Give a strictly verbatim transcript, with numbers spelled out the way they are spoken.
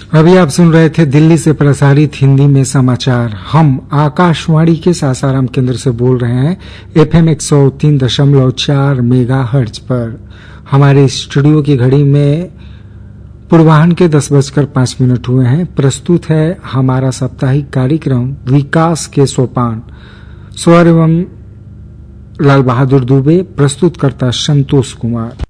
अभी आप सुन रहे थे दिल्ली से प्रसारित हिंदी में समाचार। हम आकाशवाणी के सासाराम केंद्र से बोल रहे हैं एफएम एक सौ तीन दशमलव चार मेगा हर्ट्ज पर। हमारे स्टूडियो की घड़ी में पूर्वाह्न के दस बजकर पांच मिनट हुए हैं। प्रस्तुत है हमारा साप्ताहिक कार्यक्रम विकास के सोपान। स्वर एवं लाल बहादुर दुबे, प्रस्तुत करता संतोष कुमार।